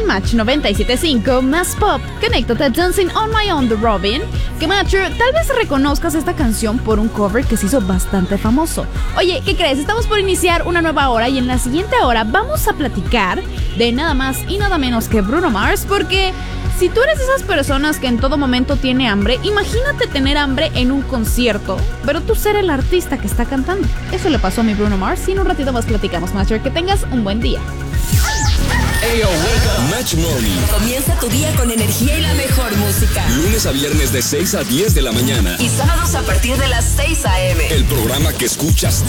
Match 97.5 más pop. Conéctate Dancing on My Own de Robin. Que Macher, tal vez reconozcas esta canción por un cover que se hizo bastante famoso. Oye, ¿qué crees? Estamos por iniciar una nueva hora y en la siguiente hora vamos a platicar de nada más y nada menos que Bruno Mars, porque si tú eres de esas personas que en todo momento tiene hambre, imagínate tener hambre en un concierto, pero tú ser el artista que está cantando. Eso le pasó a mi Bruno Mars y en un ratito más platicamos, Master. Que tengas un buen día. Hey, Match Morning. Comienza tu día con energía y la mejor música. Lunes a viernes de 6 a 10 de la mañana. Y sábados a partir de las 6 a.m. El programa que escuchas